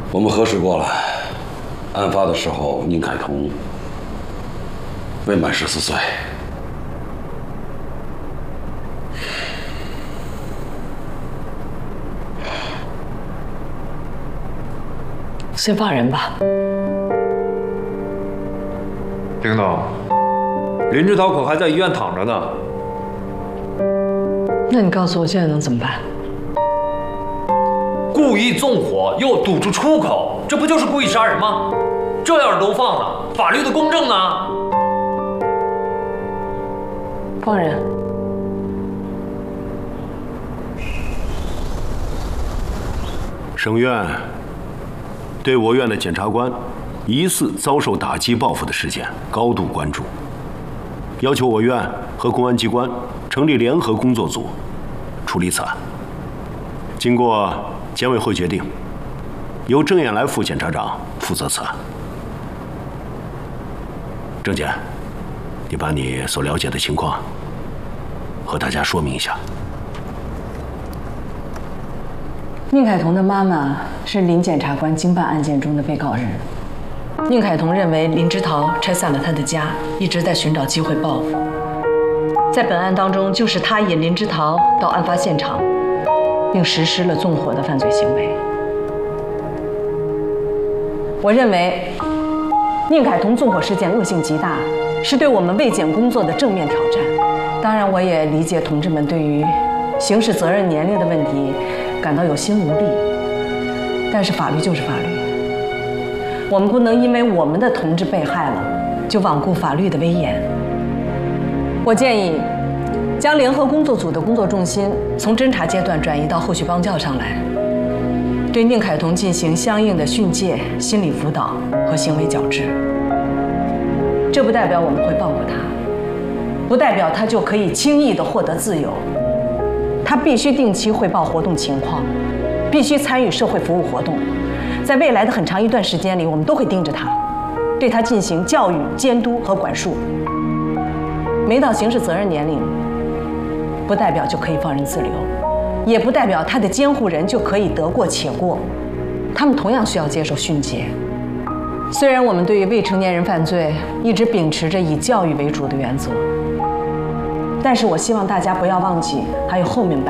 我们核实过了，案发的时候宁凯彤未满14岁。 先放人吧。 领导，林志涛可还在医院躺着呢。 那你告诉我现在能怎么办？ 故意纵火又堵住出口，这不就是故意杀人吗？这要是都放了，法律的公正呢？ 放人。 省院对我院的检察官疑似遭受打击报复的事件高度关注，要求我院和公安机关成立联合工作组处理此案。经过检委会决定，由郑燕来副检察长负责此案。郑检，你把你所了解的情况和大家说明一下。 宁凯彤的妈妈是林检察官经办案件中的被告人。宁凯彤认为林之桃拆散了他的家，一直在寻找机会报复。在本案当中，就是他引林之桃到案发现场，并实施了纵火的犯罪行为。我认为宁凯彤纵火事件恶性极大，是对我们卫检工作的正面挑战。当然，我也理解同志们对于刑事责任年龄的问题感到有心无力，但是法律就是法律，我们不能因为我们的同志被害了，就罔顾法律的威严。我建议将联合工作组的工作重心从侦查阶段转移到后续帮教上来，对宁凯彤进行相应的训诫、心理辅导和行为矫治。这不代表我们会放过他，不代表他就可以轻易地获得自由。他必须定期汇报活动情况，必须参与社会服务活动。在未来的很长一段时间里，我们都会盯着他，对他进行教育、监督和管束。没到刑事责任年龄，不代表就可以放任自流，也不代表他的监护人就可以得过且过。他们同样需要接受训诫。虽然我们对于未成年人犯罪一直秉持着以教育为主的原则，但是我希望大家不要忘记，还有后面